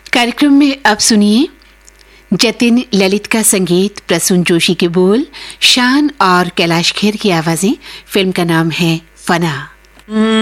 कार्यक्रम में अब सुनिए जतिन ललित का संगीत, प्रसून जोशी के बोल, शान और कैलाश खेर की आवाजें। फिल्म का नाम है फना।